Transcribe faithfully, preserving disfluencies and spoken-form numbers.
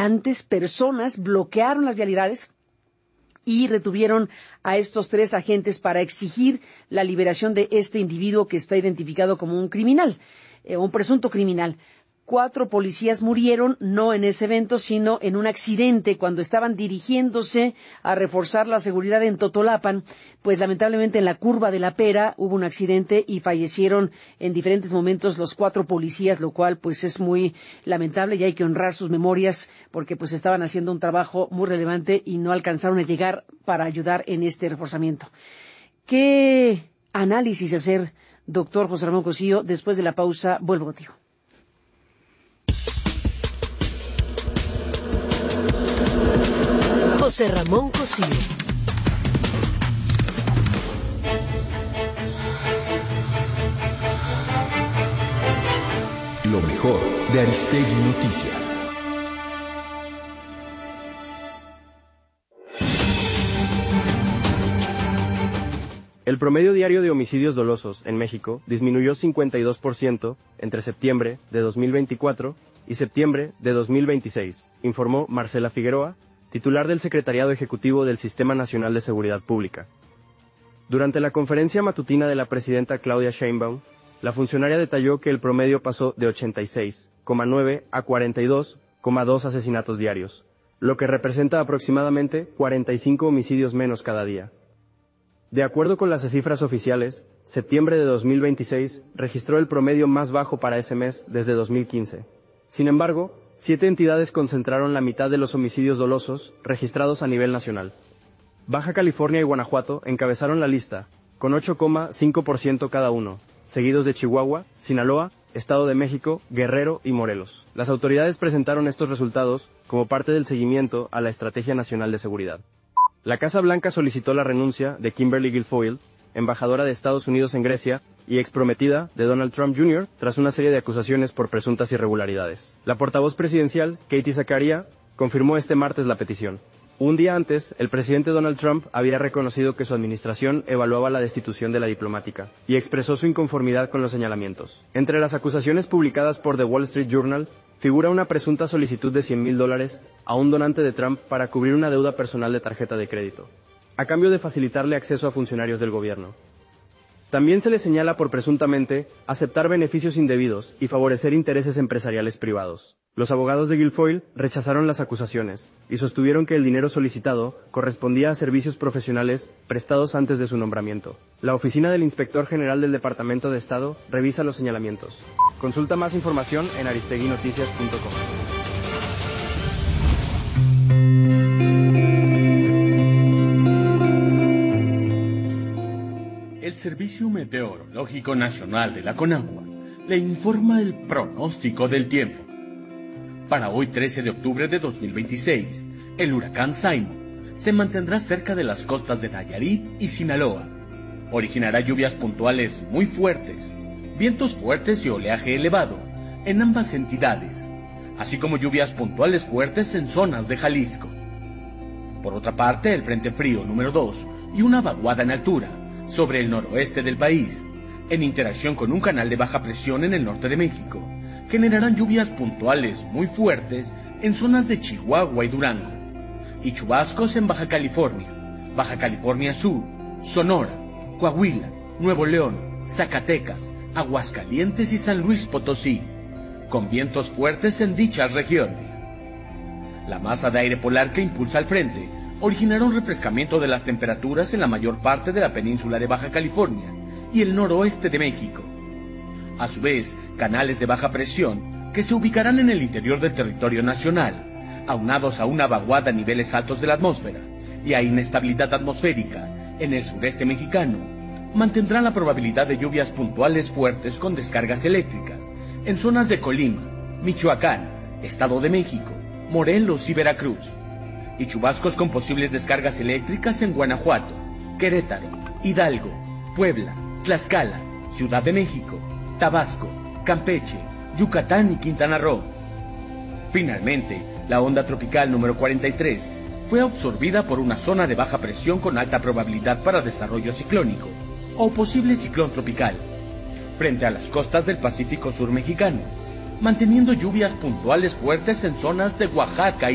habitantes, personas, bloquearon las vialidades y retuvieron a estos tres agentes para exigir la liberación de este individuo que está identificado como un criminal, eh, un presunto criminal. Cuatro policías murieron, no en ese evento, sino en un accidente cuando estaban dirigiéndose a reforzar la seguridad en Totolapan. Pues lamentablemente en la curva de la Pera hubo un accidente y fallecieron en diferentes momentos los cuatro policías, lo cual pues es muy lamentable y hay que honrar sus memorias porque pues estaban haciendo un trabajo muy relevante y no alcanzaron a llegar para ayudar en este reforzamiento. ¿Qué análisis hacer, doctor José Ramón Cosío? Después de la pausa, vuelvo contigo. José Ramón Cosío. Lo mejor de Aristegui Noticias. El promedio diario de homicidios dolosos en México disminuyó cincuenta y dos por ciento entre septiembre de dos mil veinticuatro y septiembre de dos mil veintiséis, informó Marcela Figueroa, titular del Secretariado Ejecutivo del Sistema Nacional de Seguridad Pública. Durante la conferencia matutina de la presidenta Claudia Sheinbaum, la funcionaria detalló que el promedio pasó de ochenta y seis coma nueve a cuarenta y dos coma dos asesinatos diarios, lo que representa aproximadamente cuarenta y cinco homicidios menos cada día. De acuerdo con las cifras oficiales, septiembre de dos mil veintiséis registró el promedio más bajo para ese mes desde dos mil quince. Sin embargo, siete entidades concentraron la mitad de los homicidios dolosos registrados a nivel nacional. Baja California y Guanajuato encabezaron la lista, con ocho coma cinco por ciento cada uno, seguidos de Chihuahua, Sinaloa, Estado de México, Guerrero y Morelos. Las autoridades presentaron estos resultados como parte del seguimiento a la Estrategia Nacional de Seguridad. La Casa Blanca solicitó la renuncia de Kimberly Guilfoyle, embajadora de Estados Unidos en Grecia y exprometida de Donald Trump junior, tras una serie de acusaciones por presuntas irregularidades. La portavoz presidencial, Katie Zakaria, confirmó este martes la petición. Un día antes, el presidente Donald Trump había reconocido que su administración evaluaba la destitución de la diplomática y expresó su inconformidad con los señalamientos. Entre las acusaciones publicadas por The Wall Street Journal, figura una presunta solicitud de cien mil dólares a un donante de Trump para cubrir una deuda personal de tarjeta de crédito, a cambio de facilitarle acceso a funcionarios del gobierno. También se le señala por presuntamente aceptar beneficios indebidos y favorecer intereses empresariales privados. Los abogados de Guilfoyle rechazaron las acusaciones y sostuvieron que el dinero solicitado correspondía a servicios profesionales prestados antes de su nombramiento. La oficina del Inspector General del Departamento de Estado revisa los señalamientos. Consulta más información en aristegui noticias punto com. El Servicio Meteorológico Nacional de la CONAGUA le informa el pronóstico del tiempo. Para hoy trece de octubre de dos mil veintiséis, el huracán Simon se mantendrá cerca de las costas de Nayarit y Sinaloa. Originará lluvias puntuales muy fuertes, vientos fuertes y oleaje elevado en ambas entidades, así como lluvias puntuales fuertes en zonas de Jalisco. Por otra parte, el Frente Frío número dos y una vaguada en altura sobre el noroeste del país, en interacción con un canal de baja presión en el norte de México, generarán lluvias puntuales muy fuertes en zonas de Chihuahua y Durango, y chubascos en Baja California, Baja California Sur, Sonora, Coahuila, Nuevo León, Zacatecas, Aguascalientes y San Luis Potosí, con vientos fuertes en dichas regiones. La masa de aire polar que impulsa al frente originará un refrescamiento de las temperaturas en la mayor parte de la península de Baja California y el noroeste de México. A su vez, canales de baja presión que se ubicarán en el interior del territorio nacional, aunados a una vaguada a niveles altos de la atmósfera y a inestabilidad atmosférica en el sureste mexicano, mantendrán la probabilidad de lluvias puntuales fuertes con descargas eléctricas en zonas de Colima, Michoacán, Estado de México, Morelos y Veracruz, y chubascos con posibles descargas eléctricas en Guanajuato, Querétaro, Hidalgo, Puebla, Tlaxcala, Ciudad de México, Tabasco, Campeche, Yucatán y Quintana Roo. Finalmente, la onda tropical número cuarenta y tres fue absorbida por una zona de baja presión con alta probabilidad para desarrollo ciclónico o posible ciclón tropical, frente a las costas del Pacífico Sur mexicano, manteniendo lluvias puntuales fuertes en zonas de Oaxaca y